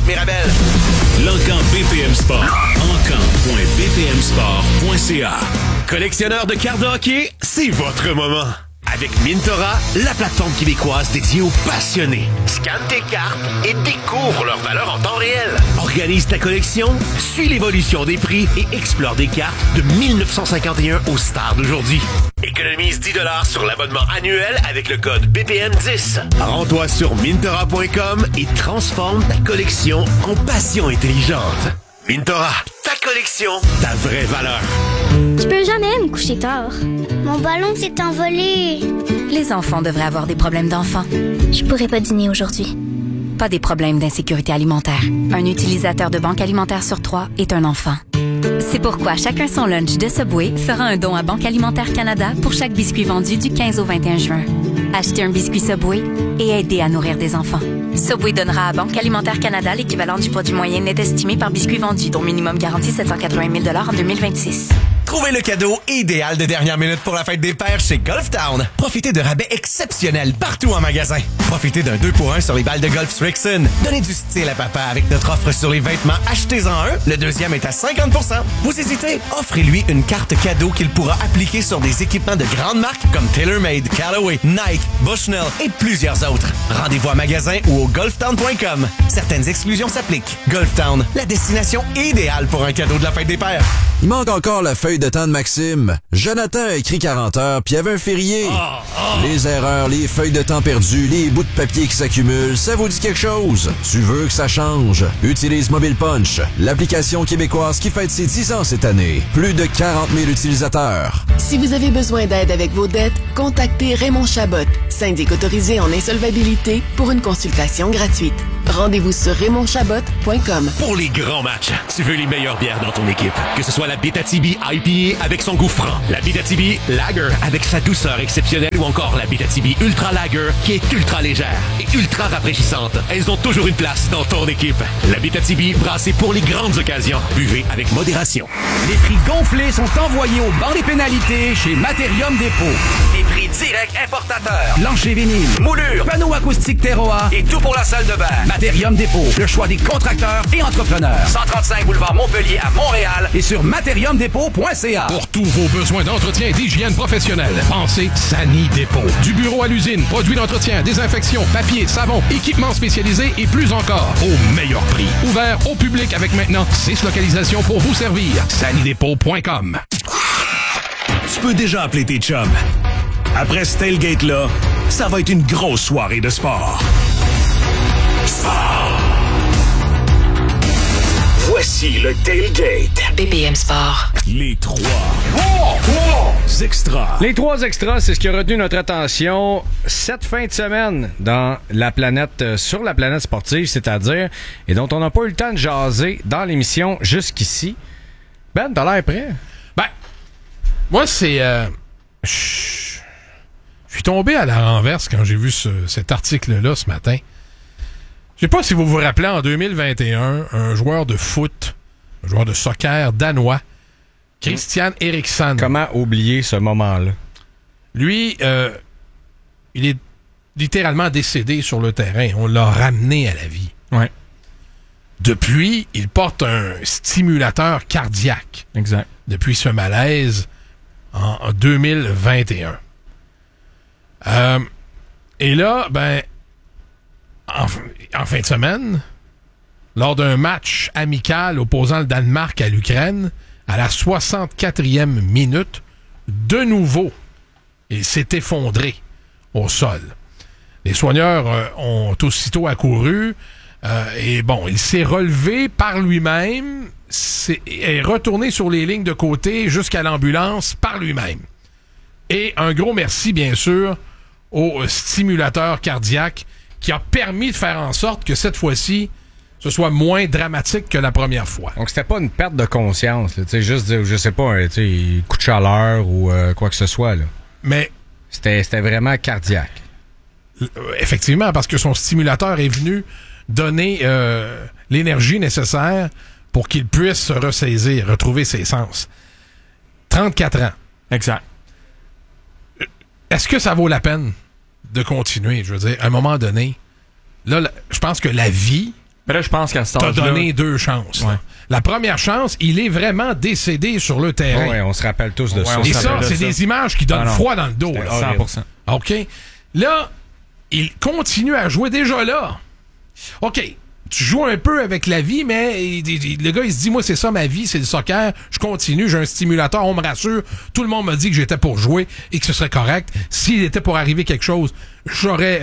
Mirabel. L'Encan BPM Sport. Encan.bpmsport.ca. Collectionneur de cartes de hockey, c'est votre moment. Avec Mintora, la plateforme québécoise dédiée aux passionnés. Scanne tes cartes et découvre leur valeur en temps réel. Organise ta collection, suis l'évolution des prix et explore des cartes de 1951 aux stars d'aujourd'hui. Économise 10 $ sur l'abonnement annuel avec le code BPM10. Rends-toi sur Mintora.com et transforme ta collection en passion intelligente. Mintora, ta collection, ta vraie valeur. Je peux jamais me coucher tard. Mon ballon s'est envolé. Les enfants devraient avoir des problèmes d'enfants. Je pourrais pas dîner aujourd'hui. Pas des problèmes d'insécurité alimentaire. Un utilisateur de Banque Alimentaire sur 3 est un enfant. C'est pourquoi Chacun son lunch de Subway fera un don à Banque Alimentaire Canada pour chaque biscuit vendu du 15 au 21 juin. Achetez un biscuit Subway et aidez à nourrir des enfants. Subway donnera à Banque Alimentaire Canada l'équivalent du produit moyen net estimé par biscuit vendu, dont minimum garanti 780 000 $ en 2026. Trouvez le cadeau idéal de dernière minute pour la fête des pères chez Golf Town. Profitez de rabais exceptionnels partout en magasin. Profitez d'un 2 pour 1 sur les balles de golf Strixon. Donnez du style à papa avec notre offre sur les vêtements. Achetez-en un, le deuxième est à 50 %. Vous hésitez? Offrez-lui une carte cadeau qu'il pourra appliquer sur des équipements de grandes marques comme TaylorMade, Callaway, Nike, Bushnell et plusieurs autres. Rendez-vous à magasin ou au golftown.com. Certaines exclusions s'appliquent. Golf Town, la destination idéale pour un cadeau de la fête des pères. Il manque encore la feuille de temps de Maxime. Jonathan a écrit 40 heures, puis il y avait un férié. Les erreurs, les feuilles de temps perdues, les bouts de papier qui s'accumulent, ça vous dit quelque chose? Tu veux que ça change? Utilise Mobile Punch, l'application québécoise qui fête ses 10 ans cette année. Plus de 40 000 utilisateurs. Si vous avez besoin d'aide avec vos dettes, contactez Raymond Chabot, syndic autorisé en insolvabilité, pour une consultation gratuite. Rendez-vous sur RaymondChabot.com. Pour les grands matchs, tu veux les meilleures bières dans ton équipe. Que ce soit la Abitibi IPA avec son goût franc, la Abitibi Lager avec sa douceur exceptionnelle ou encore la Abitibi Ultra Lager qui est ultra légère et ultra rafraîchissante. Elles ont toujours une place dans ton équipe. La Abitibi brassée pour les grandes occasions. Buvez avec modération. Les prix gonflés sont envoyés au banc des pénalités chez Materium Dépôt. Des prix directs importateurs. Plancher vinyle, Moulure, panneaux acoustiques Terroir et tout pour la salle de bain. Materium Dépôt, le choix des contracteurs et entrepreneurs. 135 boulevard Montpellier à Montréal et sur materiumdépôt.ca. Pour tous vos besoins d'entretien et d'hygiène professionnelle, pensez Sani Dépôt. Du bureau à l'usine, produits d'entretien, désinfection, papier, savon, équipements spécialisés et plus encore. Au meilleur prix. Ouvert au public avec maintenant 6 localisations pour vous servir. sanidépôt.com. Tu peux déjà appeler tes chums. Après ce tailgate-là, ça va être une grosse soirée de sport. Voici le tailgate. BPM Sport. Les 3 extras. Les 3 extras, c'est ce qui a retenu notre attention cette fin de semaine dans la planète, sur la planète sportive, c'est-à-dire, et dont on n'a pas eu le temps de jaser dans l'émission jusqu'ici. Ben, t'as l'air prêt? Ben, moi, c'est... Je suis tombé à la renverse quand j'ai vu cet article-là ce matin. Je sais pas si vous vous rappelez, en 2021, un joueur de foot, un joueur de soccer danois, Christian Eriksen. Comment oublier ce moment-là? Lui, il est littéralement décédé sur le terrain. On l'a ramené à la vie. Ouais. Depuis, il porte un stimulateur cardiaque. Exact. Depuis ce malaise en 2021. Et là, ben... En fin de semaine, lors d'un match amical opposant le Danemark à l'Ukraine, à la 64e minute, de nouveau, il s'est effondré au sol. Les soigneurs ont aussitôt accouru et bon, il s'est relevé par lui-même est retourné sur les lignes de côté jusqu'à l'ambulance par lui-même. Et un gros merci, bien sûr, au stimulateur cardiaque qui a permis de faire en sorte que cette fois-ci, ce soit moins dramatique que la première fois. Donc, c'était pas une perte de conscience, tu sais, juste, je sais pas, coup de chaleur ou quoi que ce soit, là. Mais... C'était vraiment cardiaque. Effectivement, parce que son stimulateur est venu donner l'énergie nécessaire pour qu'il puisse se ressaisir, retrouver ses sens. 34 ans. Exact. Est-ce que ça vaut la peine de continuer? Je veux dire, à un moment donné, là, je pense que la vie Mais là, je pense qu'à ce T'as âge-là... donné 2 chances. Ouais. La première chance, il est vraiment décédé sur le terrain. Oui, on se rappelle tous de ça. Et ça, c'est des images qui donnent froid dans le dos. Là. 100%. OK. Là, il continue à jouer déjà là. OK. Tu joues un peu avec la vie, mais le gars, il se dit, moi, c'est ça ma vie, c'est le soccer. Je continue, j'ai un stimulateur, on me rassure. Tout le monde m'a dit que j'étais pour jouer et que ce serait correct. S'il était pour arriver quelque chose, j'aurais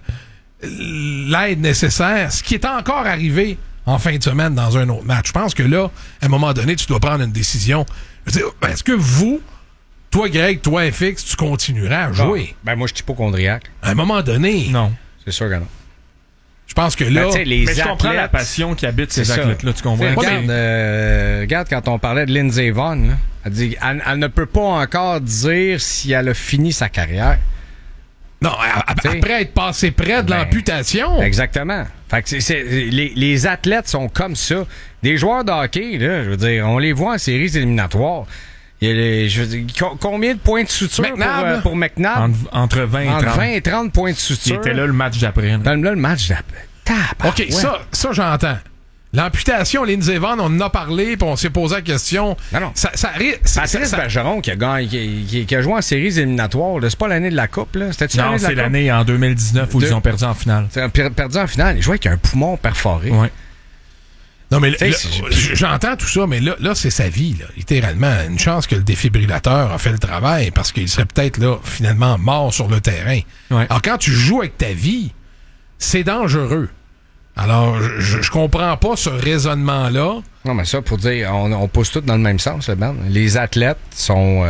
l'aide nécessaire. Ce qui est encore arrivé en fin de semaine dans un autre match. Je pense que là, à un moment donné, tu dois prendre une décision. Je veux dire, est-ce que vous, toi Greg, toi FX, tu continueras à jouer? Ben moi, je suis hypochondriaque. À un moment donné... Non. C'est sûr que non. Je pense que là... Mais je comprends la passion qui habite ces athlètes-là, tu comprends? Regarde, quand on parlait de Lindsey Vonn, là, elle dit elle ne peut pas encore dire si elle a fini sa carrière. Non, après être passé près de l'amputation. Exactement. Fait que les athlètes sont comme ça. Des joueurs de hockey, là, je veux dire, on les voit en séries éliminatoires. Combien de points de suture pour McNabb? Entre 20 et 30. Entre 20 et 30 points de suture. Il était là le match d'après. Là, le match d'après. OK, ça j'entends. L'amputation, Lindsey Vonn, on en a parlé, puis on s'est posé la question. Non. Patrice Bergeron qui a joué en séries éliminatoires, là, c'est pas l'année de la Coupe, là. C'était-tu non, c'est l'année en 2019 où ils ont perdu en finale. Perdu en finale. Ils jouaient avec un poumon perforé. Ouais. Non, mais j'entends tout ça, mais là, c'est sa vie, là, littéralement. Une chance que le défibrillateur a fait le travail, parce qu'il serait peut-être, là, finalement mort sur le terrain. Ouais. Alors, quand tu joues avec ta vie, c'est dangereux. Alors, je comprends pas ce raisonnement-là. Non, mais ça, pour dire, on pousse tout dans le même sens, là, Ben. Les athlètes sont...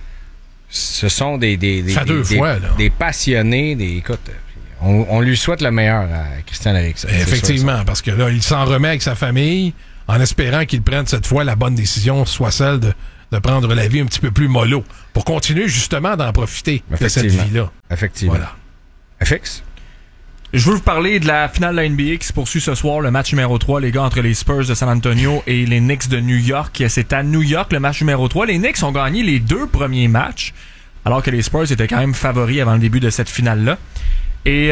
ce sont des passionnés, écoute... On lui souhaite le meilleur à Christian Eriksen. Effectivement, parce que là, il s'en remet avec sa famille en espérant qu'il prenne cette fois la bonne décision, soit celle de prendre la vie un petit peu plus mollo, pour continuer justement d'en profiter de cette vie-là. Effectivement. Voilà. FX? Je veux vous parler de la finale de la NBA qui se poursuit ce soir, le match numéro 3, les gars, entre les Spurs de San Antonio et les Knicks de New York. C'est à New York, le match numéro 3. Les Knicks ont gagné les 2 premiers matchs, alors que les Spurs étaient quand même favoris avant le début de cette finale-là. Et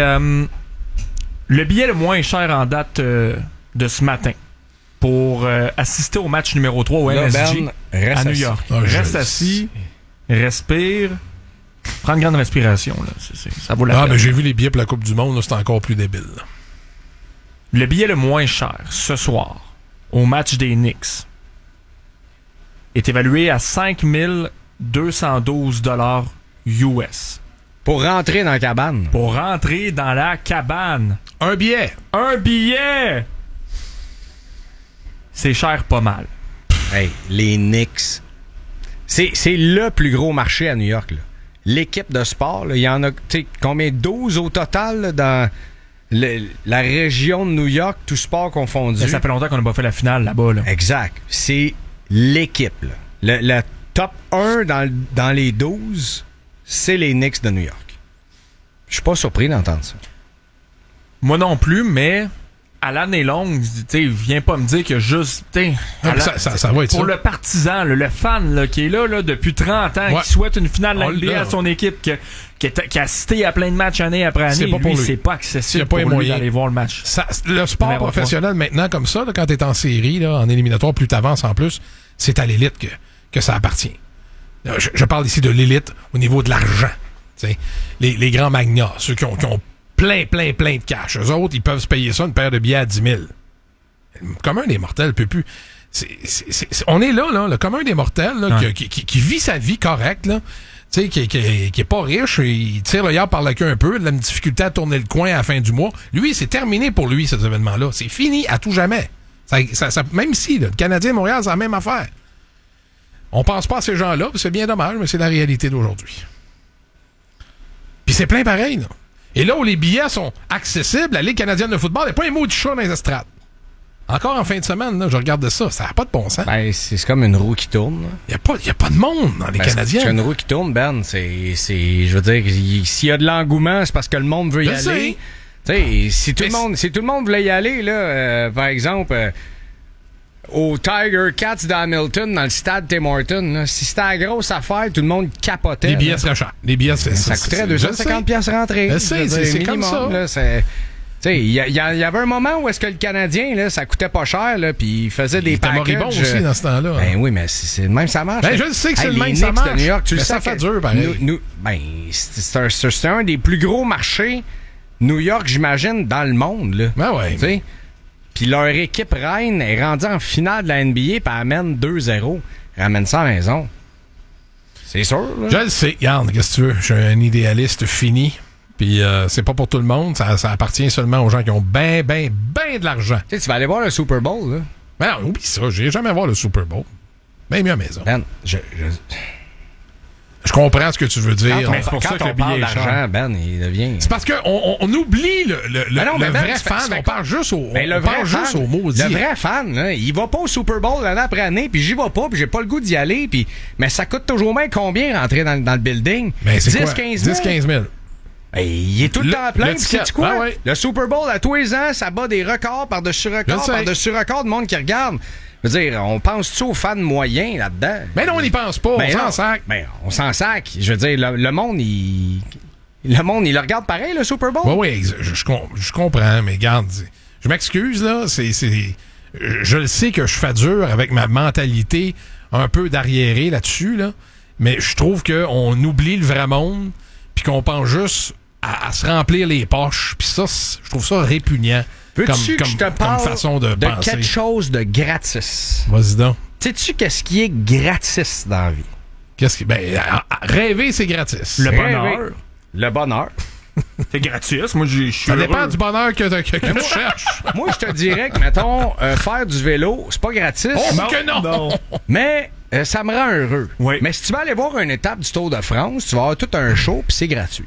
le billet le moins cher en date de ce matin pour assister au match numéro 3 au MSG à New York. Reste assis, respire, prends une grande respiration. Là. Ça vaut la peine. Mais j'ai vu les billets pour la Coupe du Monde, là, c'est encore plus débile. Là. Le billet le moins cher ce soir au match des Knicks est évalué à 5 212 $ US. Pour rentrer dans la cabane. Pour rentrer dans la cabane. Un billet. C'est cher pas mal. Hey, les Knicks. C'est le plus gros marché à New York, là. L'équipe de sport, là, il y en a, tu sais, combien? 12 au total, là, dans la région de New York, tout sport confondu. Ça fait longtemps qu'on n'a pas fait la finale là-bas, là. Exact. C'est l'équipe, là. Le top 1 dans les 12... c'est les Knicks de New York. Je suis pas surpris d'entendre ça. Moi non plus, mais à l'année longue, viens pas me dire que juste... ça va être pour ça. le partisan, le fan là, qui est là depuis 30 ans, qui souhaite une finale de NBA à son équipe, qui a assisté à plein de matchs année après année, c'est pas accessible pour lui d'aller voir le match. Le sport professionnel maintenant comme ça, là, quand t'es en série, là, en éliminatoire, plus t'avances en plus, c'est à l'élite que ça appartient. Je parle ici de l'élite au niveau de l'argent. Les grands magnats, ceux qui ont plein de cash. Eux autres, ils peuvent se payer ça, une paire de billets à 10 000. Le commun des mortels peut plus... on est là, le commun des mortels, là, qui vit sa vie correcte, là, qui est pas riche, il tire le yard par la queue un peu, de la difficulté à tourner le coin à la fin du mois. Lui, c'est terminé pour lui, cet événement-là. C'est fini à tout jamais. Même ici, le Canadien de Montréal, c'est la même affaire. On pense pas à ces gens-là, c'est bien dommage, mais c'est la réalité d'aujourd'hui. Puis c'est plein pareil, là. Et là où les billets sont accessibles, la Ligue canadienne de football, il n'y a pas un mot de chat dans les estrades. Encore en fin de semaine, là, je regarde ça. Ça n'a pas de bon sens. Ben, c'est comme une roue qui tourne. Il n'y a pas de monde dans les Canadiens. C'est une roue qui tourne, Ben. Je veux dire, s'il y a de l'engouement, c'est parce que le monde veut y aller. Si tout le monde voulait y aller, là, par exemple... au Tiger Cats d'Hamilton, dans le stade Tim Hortons, là, si c'était la grosse affaire, tout le monde capotait. Les billets seraient chers. Les billets, ça coûterait 250$ rentrer. C'est comme ça. Là, sais, il y avait un moment où est-ce que le Canadien, là, ça coûtait pas cher, là, puis il faisait des packages. Il était moribond aussi dans ce temps-là. Ben oui, mais c'est le même ça marche. Ben, je le sais que c'est le même ça marche. De New York, tu le sais, ça fait dur, pareil. C'est un des plus gros marchés, New York, j'imagine, dans le monde, là. Ben ouais. Tu sais? Puis leur équipe reine est rendue en finale de la NBA puis amène 2-0. Ramène ça à la maison. C'est sûr, là. Je le sais. Regarde, qu'est-ce que tu veux? Je suis un idéaliste fini. Puis c'est pas pour tout le monde. Ça appartient seulement aux gens qui ont ben de l'argent. Tu sais, tu vas aller voir le Super Bowl, là. Ben non, oublie ça. J'irai jamais voir le Super Bowl. Ben mieux à la maison. Ben, je comprends ce que tu veux dire. Mais c'est pour ça que le billet est cher. Ben, il devient... C'est parce qu'on oublie le vrai fan. On parle juste au maudit. Le vrai fan, là, il va pas au Super Bowl l'année après année, puis j'y vais pas, puis j'ai pas le goût d'y aller, puis mais ça coûte toujours bien combien rentrer dans le building? Ben, 10-15 000? 10-15 000. Ben, il est tout le temps plein, tu sais quoi? Ah, ouais. Le Super Bowl, à tous les ans, ça bat des records par-dessus records, par-dessus records de monde qui regarde. Je veux dire, on pense-tu aux fans moyens là-dedans? Ben non, on n'y pense pas. Ben on s'en sac. Ben, on s'en sac. Je veux dire, le monde, il le regarde pareil, le Super Bowl? Oui, je comprends, mais regarde, je m'excuse, là. Je le sais que je fais dur avec ma mentalité un peu d'arriéré là-dessus, là. Mais je trouve qu'on oublie le vrai monde, puis qu'on pense juste à se remplir les poches. Puis ça, je trouve ça répugnant. Veux-tu que je te parle façon de penser. Quelque chose de gratis? Vas-y donc. Sais-tu qu'est-ce qui est gratis dans la vie? Rêver, c'est gratis. Le bonheur. Le bonheur. C'est gratis. Moi, je suis Ça dépend heureux. du bonheur que tu cherches. Moi, je te dirais que, mettons, faire du vélo, c'est pas gratis. Oh, que non! Mais ça me rend heureux. Oui. Mais si tu vas aller voir une étape du Tour de France, tu vas avoir tout un show, puis c'est gratuit.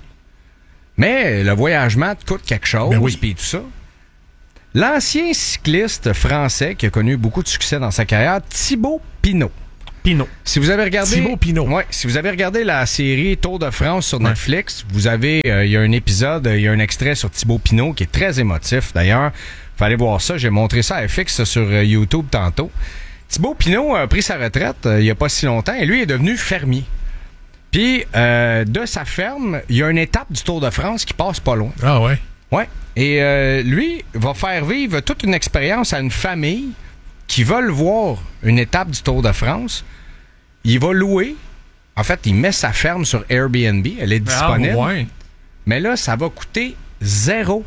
Mais le voyagement te coûte quelque chose, Ben oui. puis tout ça. L'ancien cycliste français qui a connu beaucoup de succès dans sa carrière, Thibaut Pinot. Si vous avez regardé Thibaut Pinot. Ouais, si vous avez regardé la série Tour de France sur Netflix, vous avez il y a un épisode, il y a un extrait sur Thibaut Pinot qui est très émotif d'ailleurs. Fallait voir ça, j'ai montré ça à FX sur YouTube tantôt. Thibaut Pinot a pris sa retraite il y a pas si longtemps et lui est devenu fermier. Puis de sa ferme, il y a une étape du Tour de France qui passe pas loin. Ah ouais. Ouais. Et lui va faire vivre toute une expérience à une famille qui veulent voir une étape du Tour de France. Il va louer. En fait, il met sa ferme sur Airbnb. Elle est disponible. Ah, ouais. Mais là, ça va coûter 0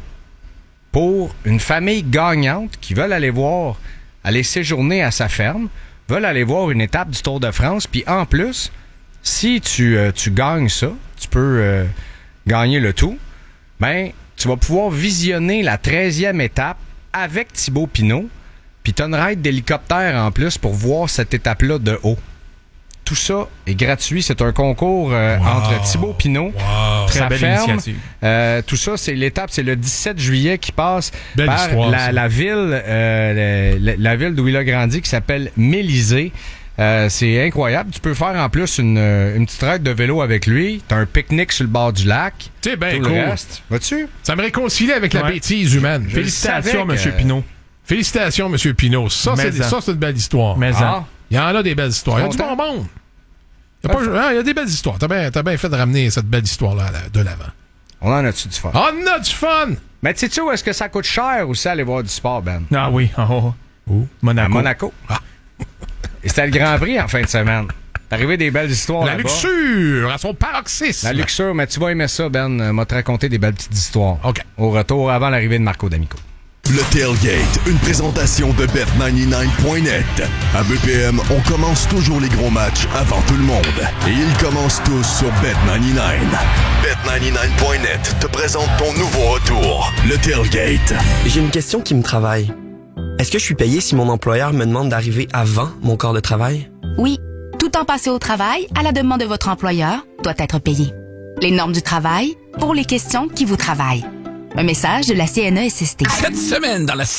pour une famille gagnante qui veulent aller séjourner à sa ferme, veulent aller voir une étape du Tour de France. Puis en plus, si tu gagnes ça, tu peux gagner le tout, ben tu vas pouvoir visionner la 13e étape avec Thibaut Pinot, puis tu as une ride d'hélicoptère en plus pour voir cette étape-là de haut. Tout ça est gratuit. C'est un concours entre Thibaut Pinot, Très sa belle ferme. initiative. Tout ça, c'est l'étape, c'est le 17 juillet qui passe Belle par histoire, ça. la ville, la ville d'où il a grandi qui s'appelle Mélisée. C'est incroyable. Tu peux faire en plus une petite ride de vélo avec lui. T'as un pique-nique sur le bord du lac. C'est bien Tout cool. le reste. Vas-tu? Ça me réconcilie avec la bêtise humaine. Félicitations, savais que- M. Pinot. Félicitations, M. Pinot. Ça, c'est une belle histoire. Mais Il y en a des belles histoires. Il y a du Content? bon monde. Il y a des belles histoires. T'as bien fait de ramener cette belle histoire-là de l'avant. On en a-tu du fun? On a du fun! Mais sais-tu où est-ce que ça coûte cher aussi aller voir du sport, Ben? Ah oui. Où? Monaco. À Monaco. Et c'était le Grand Prix en fin de semaine. T'es arrivé des belles histoires La là-bas. luxure à son paroxysme. La luxure, mais tu vas aimer ça, Ben. M'a te raconter des belles petites histoires. OK. Au retour, avant l'arrivée de Marco D'Amico. Le Tailgate, une présentation de Bet99.net. À BPM, on commence toujours les gros matchs avant tout le monde. Et ils commencent tous sur Bet99. Bet99.net te présente ton nouveau retour, le Tailgate. J'ai une question qui me travaille. Est-ce que je suis payé si mon employeur me demande d'arriver avant mon corps de travail? Oui, tout temps passé au travail, à la demande de votre employeur, doit être payé. Les normes du travail, pour les questions qui vous travaillent. Un message de la CNESST. Cette semaine, dans la